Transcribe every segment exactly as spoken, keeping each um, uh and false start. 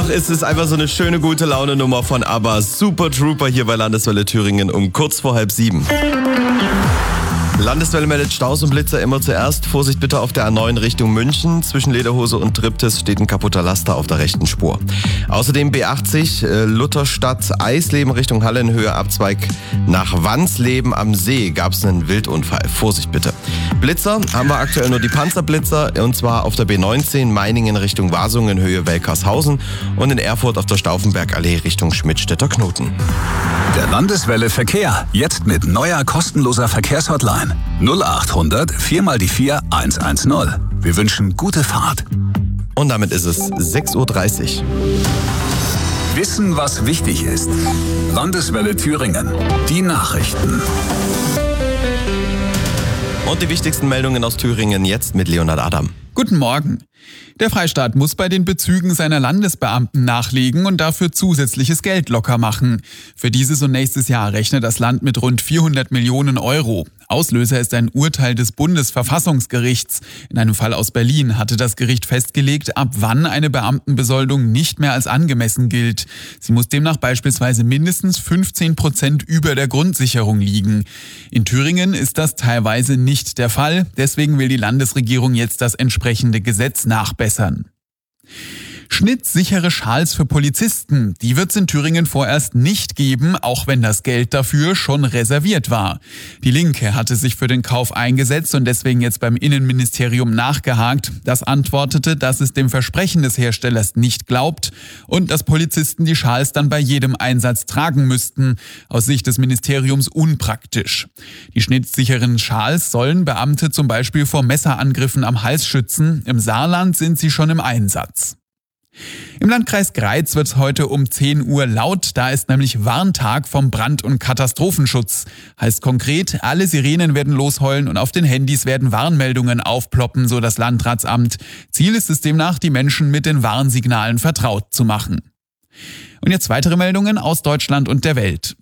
Ach, es ist einfach so eine schöne, gute Laune-Nummer von ABBA. Super Trooper hier bei Landeswelle Thüringen um kurz vor halb sieben. Landeswelle meldet Staus und Blitzer immer zuerst. Vorsicht bitte auf der A neun Richtung München. Zwischen Lederhose und Triptis steht ein kaputter Laster auf der rechten Spur. Außerdem B achtzig, äh, Lutherstadt, Eisleben Richtung Hallenhöhe, Abzweig nach Wansleben am See gab es einen Wildunfall. Vorsicht bitte. Blitzer haben wir aktuell nur die Panzerblitzer und zwar auf der B neunzehn Meiningen Richtung Wasungen Höhe Welkershausen und in Erfurt auf der Stauffenbergallee Richtung Schmidtstädter Knoten. Der Landeswelle Verkehr, jetzt mit neuer kostenloser Verkehrshotline. null acht hundert vier mal die vier eins eins null. Wir wünschen gute Fahrt. Und damit ist es sechs Uhr dreißig. Wissen, was wichtig ist. Landeswelle Thüringen. Die Nachrichten. Und die wichtigsten Meldungen aus Thüringen jetzt mit Leonhard Adam. Guten Morgen. Der Freistaat muss bei den Bezügen seiner Landesbeamten nachlegen und dafür zusätzliches Geld locker machen. Für dieses und nächstes Jahr rechnet das Land mit rund vierhundert Millionen Euro. Auslöser ist ein Urteil des Bundesverfassungsgerichts. In einem Fall aus Berlin hatte das Gericht festgelegt, ab wann eine Beamtenbesoldung nicht mehr als angemessen gilt. Sie muss demnach beispielsweise mindestens fünfzehn Prozent über der Grundsicherung liegen. In Thüringen ist das teilweise nicht der Fall. Deswegen will die Landesregierung jetzt das entsprechende Gesetz nachbessern. Schnittsichere Schals für Polizisten, die wird es in Thüringen vorerst nicht geben, auch wenn das Geld dafür schon reserviert war. Die Linke hatte sich für den Kauf eingesetzt und deswegen jetzt beim Innenministerium nachgehakt. Das antwortete, dass es dem Versprechen des Herstellers nicht glaubt und dass Polizisten die Schals dann bei jedem Einsatz tragen müssten. Aus Sicht des Ministeriums unpraktisch. Die schnittsicheren Schals sollen Beamte zum Beispiel vor Messerangriffen am Hals schützen. Im Saarland sind sie schon im Einsatz. Im Landkreis Greiz wird es heute um zehn Uhr laut, da ist nämlich Warntag vom Brand- und Katastrophenschutz. Heißt konkret, alle Sirenen werden losheulen und auf den Handys werden Warnmeldungen aufploppen, so das Landratsamt. Ziel ist es demnach, die Menschen mit den Warnsignalen vertraut zu machen. Und jetzt weitere Meldungen aus Deutschland und der Welt.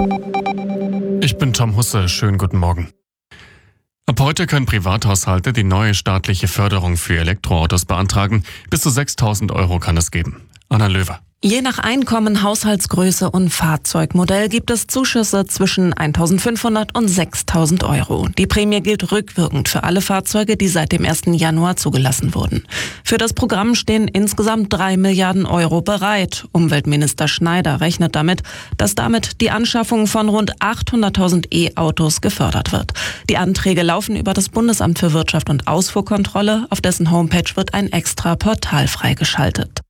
Ich bin Tom Husse, schönen guten Morgen. Ab heute können Privathaushalte die neue staatliche Förderung für Elektroautos beantragen. Bis zu sechstausend Euro kann es geben. Anna Löwer. Je nach Einkommen, Haushaltsgröße und Fahrzeugmodell gibt es Zuschüsse zwischen eintausendfünfhundert und sechstausend Euro. Die Prämie gilt rückwirkend für alle Fahrzeuge, die seit dem ersten Januar zugelassen wurden. Für das Programm stehen insgesamt drei Milliarden Euro bereit. Umweltminister Schneider rechnet damit, dass damit die Anschaffung von rund achthunderttausend E-Autos gefördert wird. Die Anträge laufen über das Bundesamt für Wirtschaft und Ausfuhrkontrolle. Auf dessen Homepage wird ein extra Portal freigeschaltet.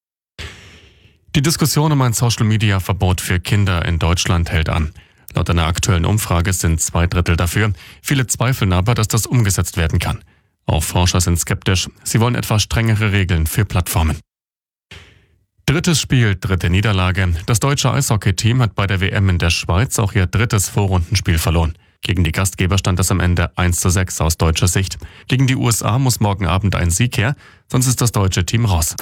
Die Diskussion um ein Social-Media-Verbot für Kinder in Deutschland hält an. Laut einer aktuellen Umfrage sind zwei Drittel dafür. Viele zweifeln aber, dass das umgesetzt werden kann. Auch Forscher sind skeptisch. Sie wollen etwas strengere Regeln für Plattformen. Drittes Spiel, dritte Niederlage. Das deutsche Eishockey-Team hat bei der W M in der Schweiz auch ihr drittes Vorrundenspiel verloren. Gegen die Gastgeber stand es am Ende eins zu sechs aus deutscher Sicht. Gegen die U S A muss morgen Abend ein Sieg her, sonst ist das deutsche Team raus.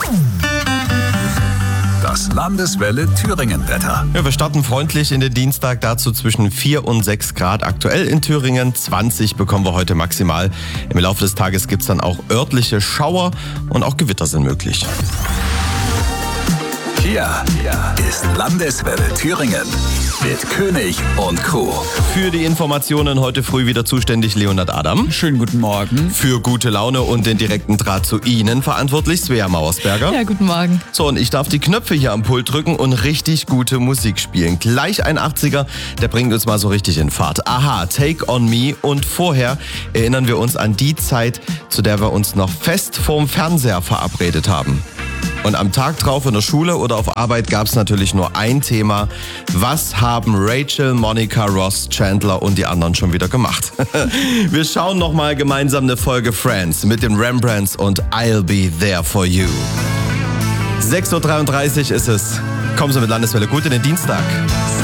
Das Landeswelle Thüringen-Wetter. Ja, wir starten freundlich in den Dienstag, dazu zwischen vier und sechs Grad. Aktuell in Thüringen, zwanzig bekommen wir heute maximal. Im Laufe des Tages gibt es dann auch örtliche Schauer und auch Gewitter sind möglich. Hier ist Landeswelle Thüringen mit König und Co. Für die Informationen heute früh wieder zuständig Leonhard Adam. Schönen guten Morgen. Für gute Laune und den direkten Draht zu Ihnen verantwortlich Svea Mauersberger. Ja, guten Morgen. So, und ich darf die Knöpfe hier am Pult drücken und richtig gute Musik spielen. Gleich ein achtziger, der bringt uns mal so richtig in Fahrt. Aha, Take on Me. Und vorher erinnern wir uns an die Zeit, zu der wir uns noch fest vorm Fernseher verabredet haben. Und am Tag drauf in der Schule oder auf Arbeit gab es natürlich nur ein Thema. Was haben Rachel, Monica, Ross, Chandler und die anderen schon wieder gemacht? Wir schauen nochmal gemeinsam eine Folge Friends mit den Rembrandts und I'll Be There For You. sechs Uhr dreiunddreißig ist es. Kommen Sie mit Landeswelle gut in den Dienstag.